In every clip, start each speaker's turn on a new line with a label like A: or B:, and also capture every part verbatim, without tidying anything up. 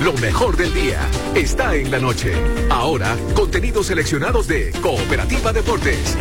A: Lo mejor del día está en la noche. Ahora, contenidos seleccionados de Cooperativa Deportes.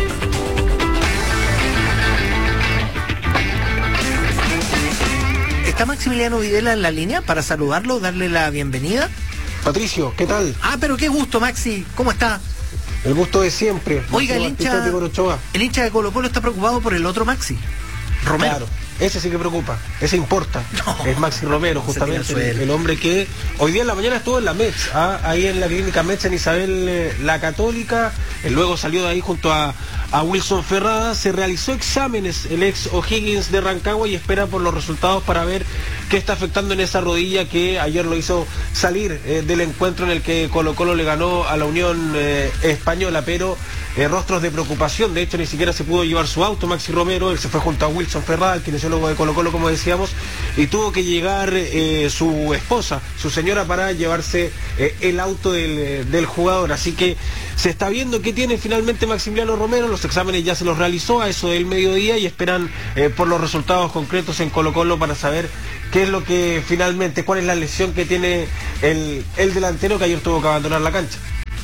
B: ¿Está Maximiliano Videla en la línea para saludarlo, darle la bienvenida?
C: Patricio, ¿qué tal?
B: Ah, pero qué gusto, Maxi. ¿Cómo está?
C: El gusto de siempre.
B: Oiga, el hincha, de el hincha de Colo Colo está preocupado por el otro Maxi, Romero.
C: Claro, ese sí que preocupa, ese importa. No, es Maxi Romero, justamente, el, el hombre que hoy día en la mañana estuvo en la Metz, ¿ah? ahí en la clínica Metz en Isabel eh, la Católica, eh, luego salió de ahí junto a, a Wilson Ferrada, se realizó exámenes el ex O'Higgins de Rancagua y espera por los resultados para ver qué está afectando en esa rodilla que ayer lo hizo salir eh, del encuentro en el que Colo Colo le ganó a la Unión eh, Española, pero eh, rostros de preocupación. De hecho, ni siquiera se pudo llevar su auto Maxi Romero, él se fue junto a Wilson Ferrada, el kinesiólogo de Colo Colo, como decíamos, y tuvo que llegar eh, su esposa, su señora, para llevarse eh, el auto del, del jugador. Así que se está viendo qué tiene finalmente Maximiliano Romero. Los exámenes ya se los realizó a eso del mediodía y esperan eh, por los resultados concretos en Colo Colo para saber qué es lo que finalmente, cuál es la lesión que tiene el, el delantero que ayer tuvo que abandonar la cancha.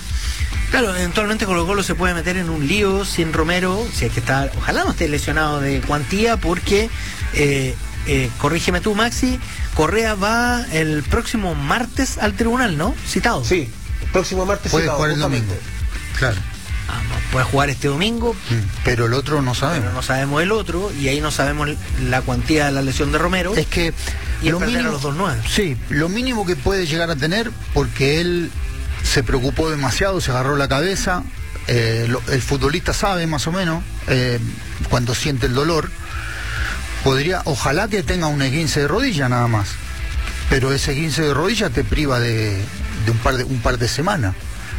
B: Claro, eventualmente Colo Colo se puede meter en un lío sin Romero, si es que está, ojalá no esté lesionado de cuantía, porque, eh, eh, corrígeme tú, Maxi, Correa va el próximo martes al tribunal, ¿no? Citado.
C: Sí, el próximo martes
D: puede
C: citado.
D: Puede jugar el domingo, claro.
B: Ah, puede jugar este domingo,
D: pero el otro no sabemos.
B: Pero no sabemos el otro, y ahí no sabemos la cuantía de la lesión de Romero.
D: Es que
B: y
D: lo mínimo,
B: a los dos nueve.
D: Sí, lo mínimo que puede llegar a tener, porque él se preocupó demasiado, se agarró la cabeza. Eh, lo, el futbolista sabe más o menos eh, cuando siente el dolor. Podría, ojalá que tenga un esguince de rodilla nada más, pero ese esguince de rodilla te priva de, de un par de un par de semanas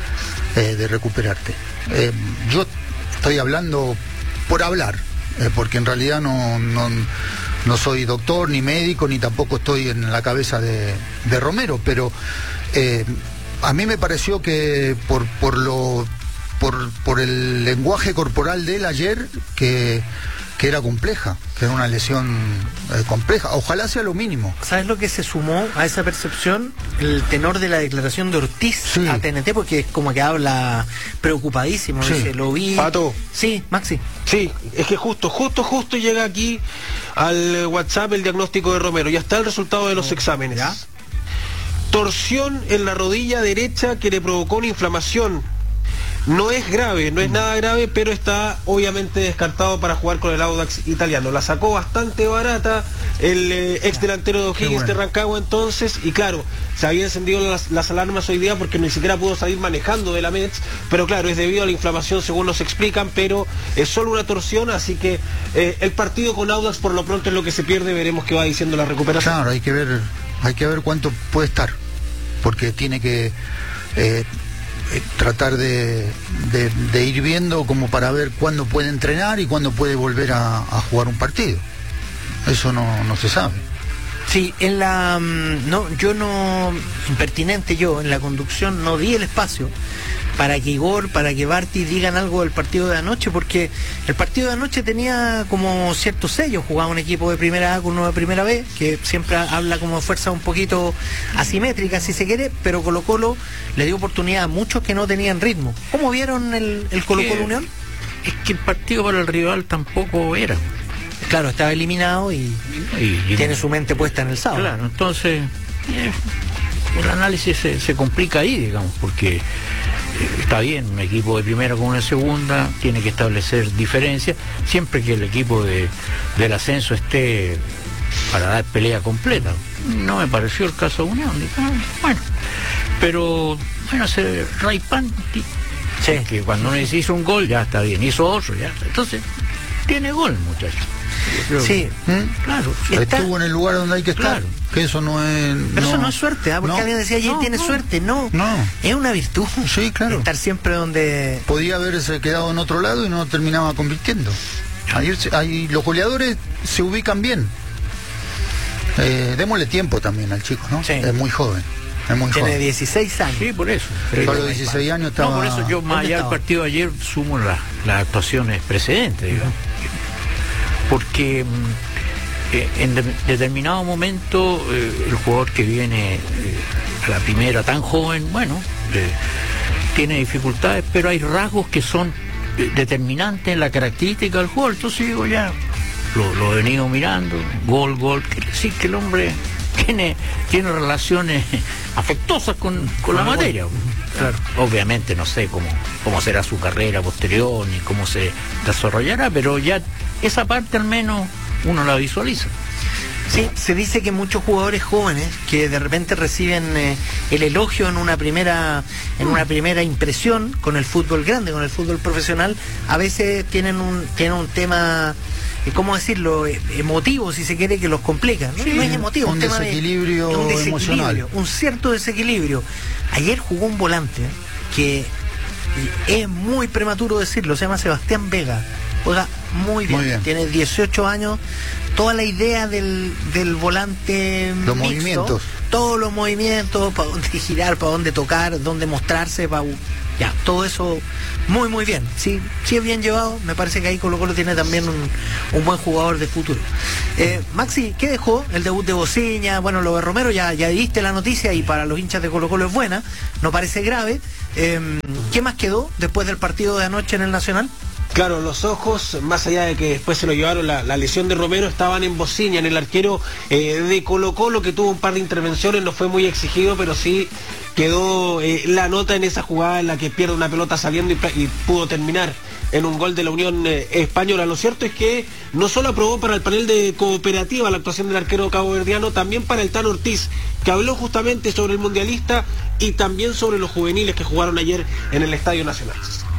D: eh, de recuperarte. Eh, yo estoy hablando por hablar, eh, porque en realidad no, no, no soy doctor ni médico, ni tampoco estoy en la cabeza de, de Romero, pero eh, a mí me pareció que por, por, lo, por, por el lenguaje corporal de él ayer, que, que era compleja, que era una lesión eh, compleja. Ojalá sea lo mínimo.
B: ¿Sabes lo que se sumó a esa percepción? El tenor de la declaración de Ortiz, sí, a T N T, porque es como que habla preocupadísimo.
D: Sí.
B: Dice, lo vi.
C: Pato.
B: Sí, Maxi.
C: Sí, es que justo, justo, justo llega aquí al WhatsApp el diagnóstico de Romero. Ya está el resultado de los exámenes. ¿Ya? Torsión en la rodilla derecha que le provocó una inflamación. No es grave, no es nada grave, pero está obviamente descartado para jugar con el Audax italiano. La sacó bastante barata el eh, ex delantero de O'Higgins bueno. de Rancagua entonces, y claro, se habían encendido las, las alarmas hoy día porque ni siquiera pudo salir manejando de la Metz, pero claro, es debido a la inflamación según nos explican, pero es solo una torsión, así que eh, el partido con Audax por lo pronto es lo que se pierde, veremos qué va diciendo la recuperación.
D: Claro, hay que ver, hay que ver cuánto puede estar, porque tiene que... Eh, Eh, tratar de, de, de ir viendo como para ver cuándo puede entrenar y cuándo puede volver a, a jugar un partido. Eso no, no se sabe.
B: Sí, en la no, yo no, impertinente yo, en la conducción no di el espacio para que Igor, para que Barty digan algo del partido de anoche, porque el partido de anoche tenía como cierto sello, jugaba un equipo de primera A con uno de primera B, que siempre habla como de fuerza un poquito asimétrica, si se quiere, pero Colo Colo le dio oportunidad a muchos que no tenían ritmo. ¿Cómo vieron el, el Colo Colo Unión?
E: Es que el partido para el rival tampoco era.
B: Claro, estaba eliminado y, y, y tiene su mente puesta en el sábado.
E: Claro, entonces eh, el análisis se, se complica ahí, digamos, porque eh, está bien, un equipo de primera con una de segunda tiene que establecer diferencias, siempre que el equipo de, del ascenso esté para dar pelea completa. No me pareció el caso de Unión. Bueno, pero bueno, ese Ray Panti, sí, que cuando uno hizo un gol ya está bien, hizo otro ya, entonces tiene gol, muchacho.
B: Sí,
D: ¿Mm?
B: claro.
D: Está... Estuvo en el lugar donde hay que estar.
E: Claro.
D: Que eso no es.
B: Pero
D: no,
B: eso no es suerte, ¿eh? Porque
D: no,
B: alguien decía ayer
E: no,
B: tiene
E: no,
B: suerte. No,
D: no.
B: Es una virtud.
D: Sí, claro.
B: Estar siempre donde.
D: Podía haberse quedado en otro lado y no terminaba convirtiendo. Ayer, ahí los goleadores se ubican bien. Eh, démosle tiempo también al chico, ¿no?
B: Sí.
D: Es muy joven. Es muy
B: Tiene
D: joven.
B: dieciséis años.
E: Sí, por eso.
D: Pero a los dieciséis años estaba...
E: No, por eso yo, más allá del partido de ayer, sumo la, las actuaciones precedentes, digamos. Uh-huh. Porque eh, en de, determinado momento eh, el jugador que viene eh, a la primera tan joven, bueno, eh, tiene dificultades, pero hay rasgos que son eh, determinantes en la característica del jugador. Entonces digo, ya lo, lo he venido mirando, gol, gol, quiere decir que el hombre tiene, tiene relaciones afectuosas con, con la materia. Claro. Obviamente no sé cómo, cómo será su carrera posterior ni cómo se desarrollará, pero ya esa parte al menos uno la visualiza.
B: Sí, se dice que muchos jugadores jóvenes que de repente reciben eh, el elogio en una primera en una primera impresión con el fútbol grande, con el fútbol profesional, a veces tienen un tienen un tema, ¿cómo decirlo?, emotivo, si se quiere, que los complica. No, sí, no es emotivo,
D: un,
B: un tema
D: desequilibrio
B: de un desequilibrio
D: emocional,
B: un cierto desequilibrio. Ayer jugó un volante que es muy prematuro decirlo, se llama Sebastián Vega. Juega muy bien, muy bien. Tiene dieciocho años. Toda la idea del, del volante
D: los
B: mixto,
D: movimientos,
B: todos los movimientos, para dónde girar, para dónde tocar, dónde mostrarse, para ya, todo eso muy muy bien. Sí, sí es bien llevado. Me parece que ahí Colo Colo tiene también un, un buen jugador de futuro. Eh, Maxi, ¿qué dejó? El debut de Bociña, bueno, lo de Romero, ya, ya diste la noticia y para los hinchas de Colo Colo es buena, no parece grave. Eh, ¿Qué más quedó después del partido de anoche en el Nacional?
C: Claro, los ojos, más allá de que después se lo llevaron la, la lesión de Romero, estaban en Bociña, en el arquero eh, de Colo Colo, que tuvo un par de intervenciones, no fue muy exigido, pero sí quedó eh, la nota en esa jugada en la que pierde una pelota saliendo y, y pudo terminar en un gol de la Unión eh, Española. Lo cierto es que no solo aprobó para el panel de cooperativa la actuación del arquero caboverdiano, también para el Tano Ortiz, que habló justamente sobre el mundialista y también sobre los juveniles que jugaron ayer en el Estadio Nacional.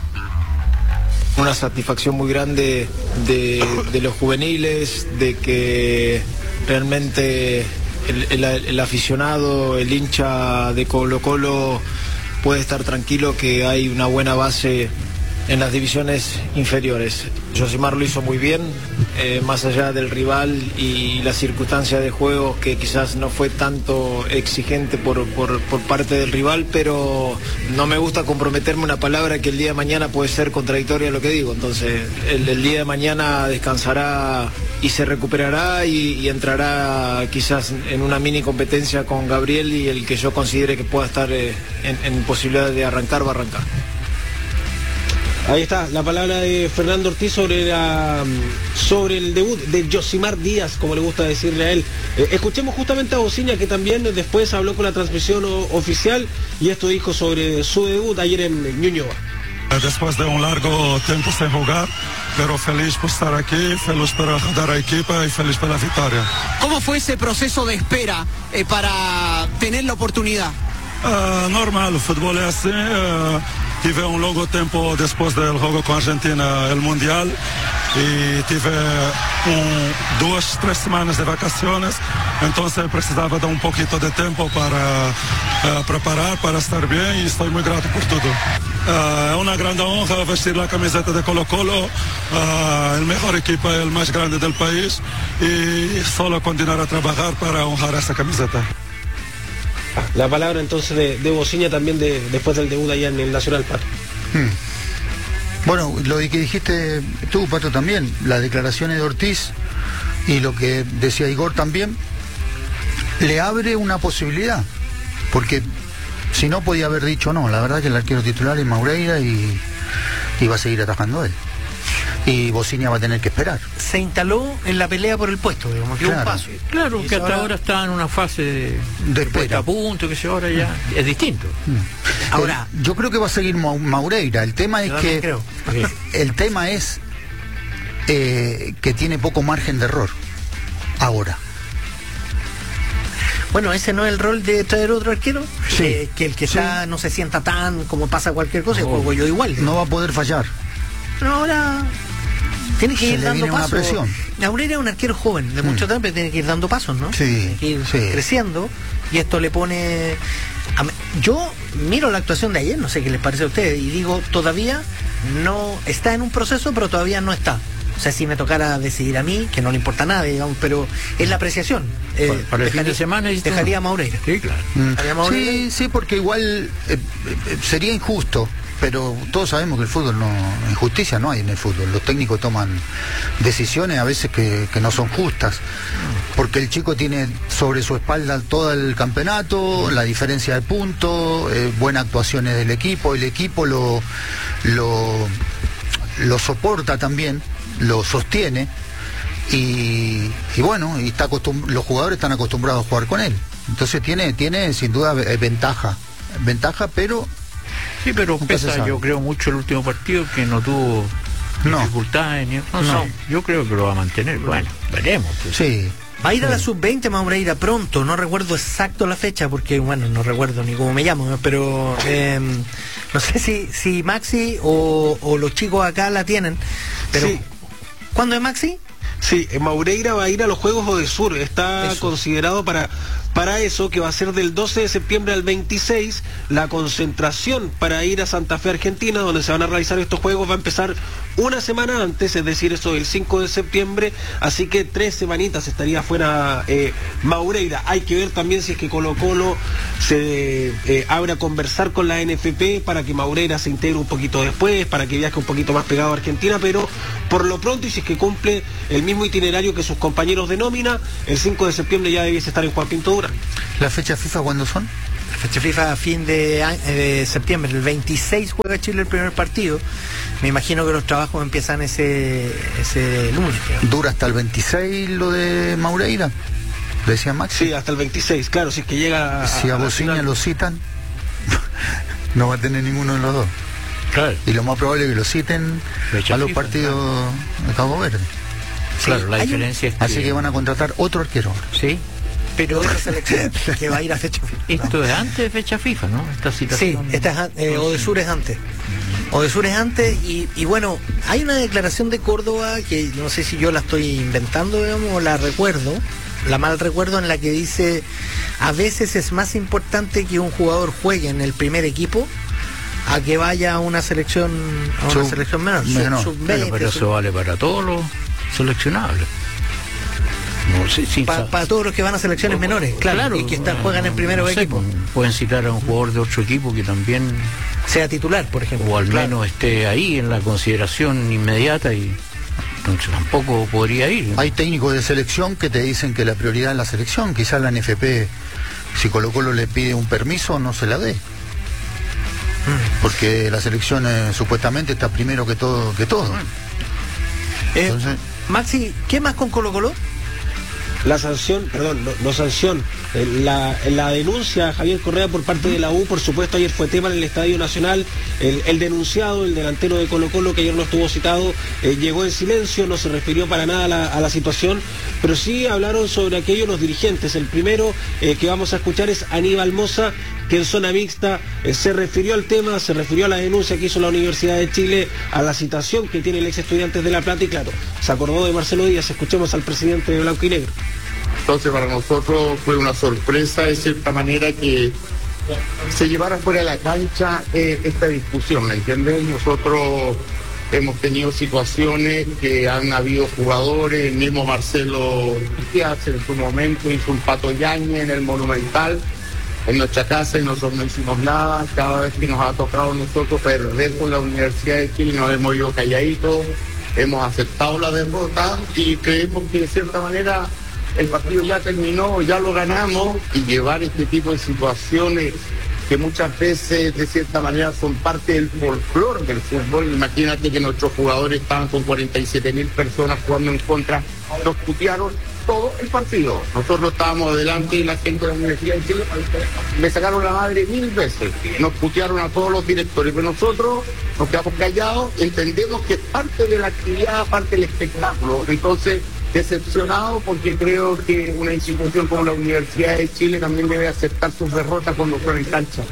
F: Una satisfacción muy grande de, de los juveniles, de que realmente el, el, el aficionado, el hincha de Colo Colo puede estar tranquilo que hay una buena base en las divisiones inferiores. Josimar lo hizo muy bien, eh, más allá del rival y la circunstancia de juego que quizás no fue tanto exigente por, por, por parte del rival, pero no me gusta comprometerme una palabra que el día de mañana puede ser contradictoria a lo que digo. Entonces el, el día de mañana descansará y se recuperará y, y entrará quizás en una mini competencia con Gabriel, y el que yo considere que pueda estar eh, en, en posibilidad de arrancar, va a arrancar.
C: Ahí está la palabra de Fernando Ortiz sobre la sobre el debut de Josimar Díaz, como le gusta decirle a él. Eh, escuchemos justamente a Bociña, que también después habló con la transmisión o, oficial, y esto dijo sobre su debut ayer en Ñuñoa.
G: Después de un largo tiempo sin jugar, pero feliz por estar aquí, feliz por ayudar a la equipa y feliz por la victoria.
H: ¿Cómo fue ese proceso de espera eh, para tener la oportunidad?
G: Uh, normal, el fútbol es así. Uh, tive un largo tiempo después del juego con Argentina, el Mundial, y tive un, dos, tres semanas de vacaciones, entonces precisaba de un poquito de tiempo para uh, preparar, para estar bien, y estoy muy grato por todo. Es uh, una gran honra vestir la camiseta de Colo Colo, uh, el mejor equipo, el más grande del país, y solo continuar a trabajar para honrar esa camiseta.
C: La palabra entonces de, de Bociña también de, después del debut allá en el Nacional, Pato.
D: Hmm. Bueno, lo que dijiste tú, Pato, también, las declaraciones de Ortiz y lo que decía Igor también, le abre una posibilidad, porque si no podía haber dicho no. La verdad que el arquero titular es Maureira y, y va a seguir atajando él. Y Bociña va a tener que esperar.
B: Se instaló en la pelea por el puesto, digamos, que claro. un paso.
E: Claro, que hasta ahora... ahora está en una fase de,
D: de espera.
E: A punto, que se ahora ya mm. es distinto.
D: Mm. Ahora, el, yo creo que va a seguir Maureira. El tema es que
B: creo.
D: el tema es eh, que tiene poco margen de error. Ahora.
B: Bueno, ese no es el rol de traer otro arquero,
D: sí.
B: eh, que el que sí. está no se sienta tan como pasa cualquier cosa, no. y juego yo igual.
D: No va a poder fallar.
B: Pero ahora tiene que
D: se
B: ir dando pasos.
D: Presión.
B: Maureira es un arquero joven, de mucho mm. tiempo, tiene que ir dando pasos, ¿no?
D: Sí,
B: tiene que ir
D: sí.
B: creciendo, y esto le pone... Yo miro la actuación de ayer, no sé qué les parece a ustedes, y digo, todavía no está en un proceso, pero todavía no está. O sea, si me tocara decidir a mí, que no le importa nada, digamos, pero es la apreciación.
E: Eh, para, para el fin de semana
B: dejaría a Maureira.
E: Sí, claro.
D: Mm. Maureira. Sí, sí, porque igual eh, eh, sería injusto pero todos sabemos que el fútbol no, injusticia no hay en el fútbol. Los técnicos toman decisiones a veces que, que no son justas, porque el chico tiene sobre su espalda todo el campeonato, la diferencia de puntos, eh, buenas actuaciones del equipo, el equipo lo, lo, lo soporta también, lo sostiene, y, y bueno, y está acostum- los jugadores están acostumbrados a jugar con él. Entonces tiene, tiene sin duda eh, ventaja, ventaja, pero
E: sí, pero pesa, yo creo mucho el último partido que no tuvo no. dificultades. Ni, no, no. Sé, yo creo que lo va a mantener. Bueno, veremos. Pues.
D: Sí.
B: Va a ir
D: sí.
B: a la sub veinte, Maureira, pronto. No recuerdo exacto la fecha porque, bueno, no recuerdo ni cómo me llamo, pero eh, no sé si, si Maxi o, o los chicos acá la tienen. Pero
C: sí.
B: ¿Cuándo es Maxi?
C: Sí, Maureira va a ir a los Juegos Odesur. Está eso. considerado para... Para eso, que va a ser del doce de septiembre al veintiséis, la concentración para ir a Santa Fe, Argentina, donde se van a realizar estos juegos, va a empezar una semana antes, es decir, eso el cinco de septiembre, así que tres semanitas estaría fuera eh, Maureira. Hay que ver también si es que Colo Colo se eh, abre a conversar con la N F P para que Maureira se integre un poquito después, para que viaje un poquito más pegado a Argentina, pero por lo pronto, y si es que cumple el mismo itinerario que sus compañeros de nómina, el cinco de septiembre ya debiese estar en Juan Pinto Durán.
D: ¿La fecha FIFA cuándo son?
B: La fecha FIFA a fin de, de septiembre. El veintiséis juega Chile el primer partido. Me imagino que los trabajos empiezan ese, ese lunes.
D: ¿Dura hasta el veintiséis lo de Maureira? ¿Lo decía Max?
C: Sí, hasta el veintiséis, claro, si es que llega a...
D: Si a, a Bociña lo citan, no va a tener ninguno de los dos.
E: Claro.
D: Y lo más probable es que lo citen fecha a los FIFA, partidos claro. de Cabo Verde.
E: Claro, sí, la diferencia un... es que...
D: Así que van a contratar otro arquero.
E: Sí.
B: Pero esa selección que va a ir a fecha FIFA.
E: Esto no. es antes de fecha FIFA, ¿no? Esta situación.
B: Sí, esta es, eh, Odesur es antes. Odesur es antes y, y bueno, hay una declaración de Córdoba que no sé si yo la estoy inventando, digamos, o la recuerdo, la mal recuerdo, en la que dice: a veces es más importante que un jugador juegue en el primer equipo a que vaya a una selección a una sub, selección menor.
E: menor.
B: Sub, sub veinte,
E: pero, pero
B: sub...
E: eso vale para todos los seleccionables. No, sí, sí,
B: para pa todos los que van a selecciones no, menores, claro, claro, y que están, juegan en primero
E: no sé,
B: equipo.
E: Pueden citar a un jugador de otro equipo que también
B: sea titular, por ejemplo.
E: O al
B: claro.
E: menos esté ahí en la consideración inmediata y entonces tampoco podría ir.
D: Hay técnicos de selección que te dicen que la prioridad es la selección. Quizás la N F P, si Colo Colo le pide un permiso, no se la dé. Porque la selección eh, supuestamente está primero que todo. Que todo.
B: Eh, Entonces, Maxi, ¿qué más con Colo Colo?
C: La sanción, perdón, no, no sanción, eh, la, la denuncia a Javier Correa por parte de la U, por supuesto, ayer fue tema en el Estadio Nacional. El, el denunciado, el delantero de Colo Colo, que ayer no estuvo citado, eh, llegó en silencio, no se refirió para nada a la, a la situación, pero sí hablaron sobre aquello los dirigentes. El primero eh, que vamos a escuchar es Aníbal Mosa, que en zona mixta eh, se refirió al tema, se refirió a la denuncia que hizo la Universidad de Chile, a la citación que tiene el ex Estudiantes de La Plata, y claro, se acordó de Marcelo Díaz. Escuchemos al presidente de Blanco y Negro.
I: Entonces para nosotros fue una sorpresa de cierta manera que se llevara fuera de la cancha eh, esta discusión, ¿me entiendes? Nosotros hemos tenido situaciones que han habido jugadores, el mismo Marcelo Díaz en su momento hizo un Pato Yañez en el Monumental, en nuestra casa, y nosotros no hicimos nada. Cada vez que nos ha tocado a nosotros perder con la Universidad de Chile nos hemos ido calladitos, hemos aceptado la derrota y creemos que de cierta manera el partido ya terminó, ya lo ganamos, y llevar este tipo de situaciones que muchas veces de cierta manera son parte del folclore del fútbol. Imagínate que nuestros jugadores estaban con cuarenta y siete mil personas jugando en contra, nos putearon todo el partido. Nosotros estábamos adelante y la gente de la Universidad de Chile me sacaron la madre mil veces, nos putearon a todos los directores, pero nosotros nos quedamos callados, entendemos que es parte de la actividad, parte del espectáculo. Entonces, decepcionado porque creo que una institución como la Universidad de Chile también debe aceptar sus derrotas cuando fuera en cancha.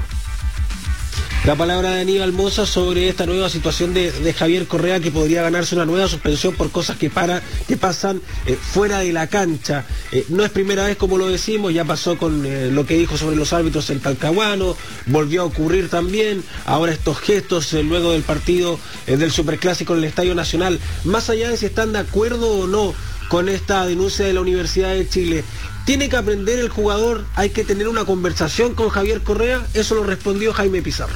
C: La palabra de Aníbal Mosa sobre esta nueva situación de, de Javier Correa, que podría ganarse una nueva suspensión por cosas que para que pasan eh, fuera de la cancha. Eh, no es primera vez, como lo decimos, ya pasó con eh, lo que dijo sobre los árbitros en Talcahuano, volvió a ocurrir también, ahora estos gestos eh, luego del partido eh, del Superclásico en el Estadio Nacional. Más allá de si están de acuerdo o no con esta denuncia de la Universidad de Chile, ¿tiene que aprender el jugador? ¿Hay que tener una conversación con Javier Correa? Eso lo respondió Jaime Pizarro.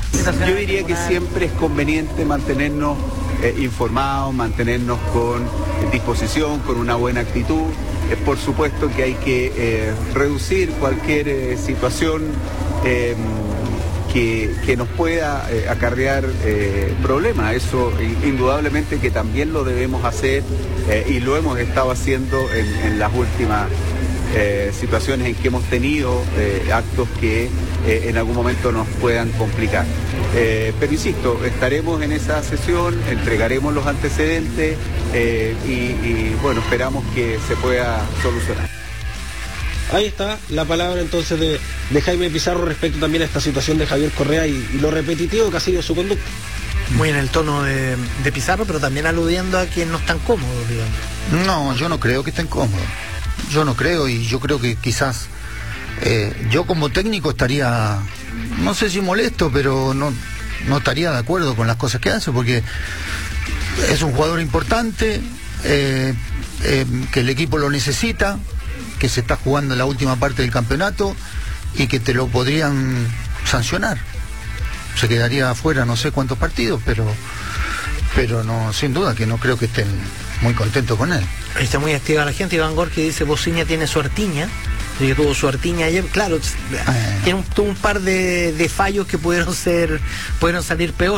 J: Yo diría que siempre es conveniente mantenernos eh, informados, mantenernos con disposición, con una buena actitud. Eh, por supuesto que hay que eh, reducir cualquier eh, situación eh, que, que nos pueda eh, acarrear eh, problemas. Eso indudablemente que también lo debemos hacer eh, y lo hemos estado haciendo en, en las últimas eh, situaciones en que hemos tenido eh, actos que eh, en algún momento nos puedan complicar. Eh, pero insisto, estaremos en esa sesión, entregaremos los antecedentes eh, y, y bueno, esperamos que se pueda solucionar.
C: Ahí está la palabra entonces de, de Jaime Pizarro respecto también a esta situación de Javier Correa y, y lo repetitivo que ha sido su conducta.
B: Muy en el tono de, de Pizarro, pero también aludiendo a que no están cómodos, digamos.
D: No, yo no creo que estén cómodos. Yo no creo, y yo creo que quizás eh, yo como técnico estaría, no sé si molesto, pero no, no estaría de acuerdo con las cosas que hace, porque es un jugador importante, eh, eh, que el equipo lo necesita, que se está jugando en la última parte del campeonato y que te lo podrían sancionar. Se quedaría afuera no sé cuántos partidos, pero pero no, sin duda que no creo que estén muy contentos con él.
B: Ahí está muy activa la gente. Iván Gorki dice: Bociña tiene su artiña, que tuvo su artiña ayer. Claro, eh. tiene un, tuvo un par de, de fallos que pudieron ser, pudieron salir peor.